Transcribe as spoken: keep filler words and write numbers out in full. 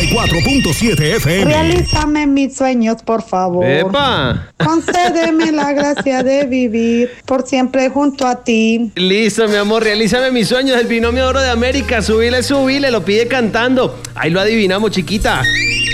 y cuatro punto siete F M. Realízame mis sueños, por favor. ¡Epa! Concédeme la gracia de vivir por siempre junto a ti. Listo, mi amor, realízame mis sueños. El binomio de oro de América. Subile, subile, lo pide cantando. Ahí lo adivinamos, chiquita.